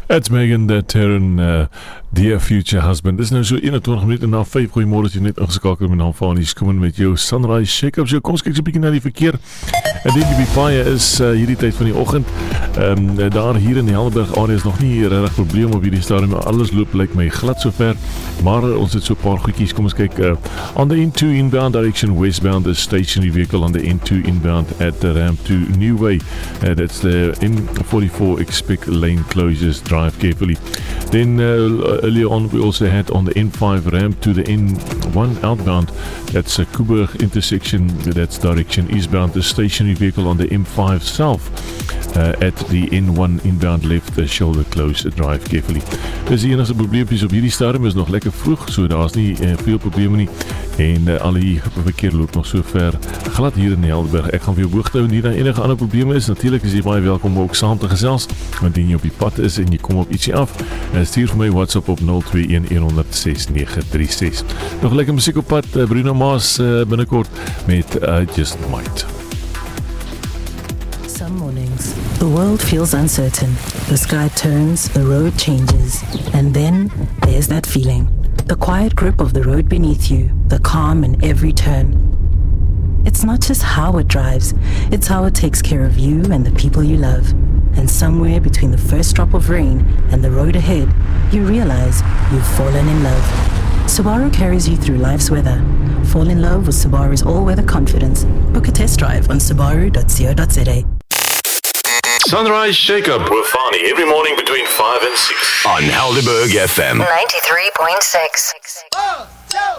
It's Megan Turn, Dear Future Husband. Dis nou so 21 minute na 5. Goeiemôre, jy net ingeskakel met naam van die skoon met jou Sunrise Shake-up. So kom ons kyk so 'n bietjie na die verkeer. En dit die baie is hierdie tyd van die oggend. Daar hier in die Helderberg area is nog nie regtig probleem op hierdie stadium. Alles loop lyk my glad sover. Maar ons het so 'n paar goedjies. Kom ons kyk on the N2 inbound direction westbound, the stationary vehicle on the N2 inbound at the ramp to New Way. That's the M44, expect lane closures, drive carefully. Then earlier on we also had on the N5 ramp to the N1 outbound, that's a Kuburg intersection, that's direction eastbound, the stationary vehicle on the M5 south at the N1 inbound left, the shoulder close, drive carefully. Dus die enige probleempjes op hierdie stadium is nog lekker vroeg, so daar is nie veel probleme nie. En al die verkeer loop nog so ver glad hier in Helderberg. Ek gaan vir jou hoogte hou, nie daar enige ander probleme is. Natuurlik is jy baie welkom ook saam te gesels, wanneer jy op die pad is en jy kom op ietsie af. Stuur vir my WhatsApp op 021-100-6936. Nog lekker musiek op pad, Bruno Mars binnekort met Just Might. Some mornings, the world feels uncertain. The sky turns, the road changes, and then there's that feeling. The quiet grip of the road beneath you, the calm in every turn. It's not just how it drives, it's how it takes care of you and the people you love. And somewhere between the first drop of rain and the road ahead, you realize you've fallen in love. Subaru carries you through life's weather. Fall in love with Subaru's all-weather confidence. Book a test drive on subaru.co.za. Sunrise Shake-up with Fani every morning between 5 and 6 on Helderberg FM 93.6.